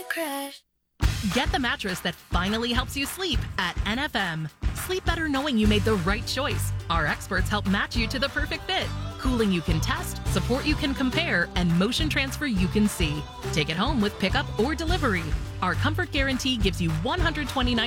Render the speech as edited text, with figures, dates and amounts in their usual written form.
crash. Get the mattress that finally helps you sleep at NFM. Sleep better knowing you made the right choice. Our experts help match you to the perfect fit. Cooling you can test, support you can compare, and motion transfer you can see. Take it home with pickup or delivery. Our comfort guarantee gives you 129